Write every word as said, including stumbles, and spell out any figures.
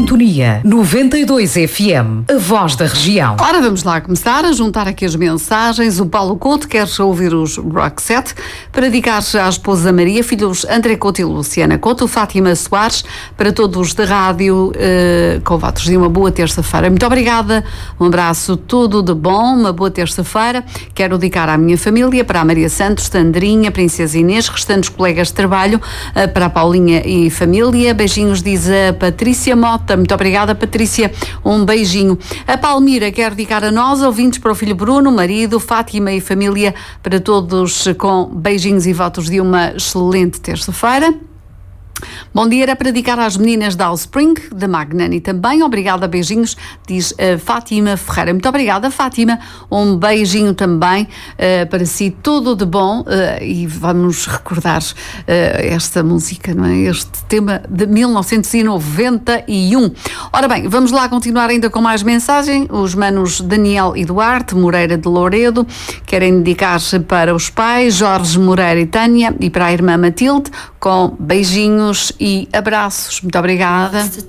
sintonia. noventa e dois F M, a voz da região. Ora, vamos lá começar a juntar aqui as mensagens. O Paulo Couto quer ouvir os Roxette para dedicar-se à esposa Maria, filhos André Couto e Luciana Couto, Fátima Soares, para todos da rádio, eh, com votos de uma boa terça-feira. Muito obrigada, um abraço, tudo de bom, uma boa terça-feira. Quero dedicar à minha família, para a Maria Santos, Tandrinha, Princesa Inês, restantes colegas de trabalho, eh, para a Paulinha e família. Beijinhos, diz a Patrícia Mota. Muito obrigada, Patrícia. Um beijinho. A Palmira quer dedicar a nós, ouvintes, para o filho Bruno, marido, Fátima e família, para todos, com beijinhos e votos de uma excelente terça-feira. Bom dia, era para dedicar às meninas da Offspring, da Magnani também. Obrigada, beijinhos, diz a Fátima Ferreira. Muito obrigada, Fátima. Um beijinho também uh, para si, tudo de bom. Uh, e vamos recordar uh, esta música, não é? Este tema de mil novecentos e noventa e um. Ora bem, vamos lá continuar ainda com mais mensagem. Os manos Daniel e Duarte Moreira de Louredo querem dedicar-se para os pais Jorge Moreira e Tânia e para a irmã Matilde, com beijinhos e abraços. Muito obrigada.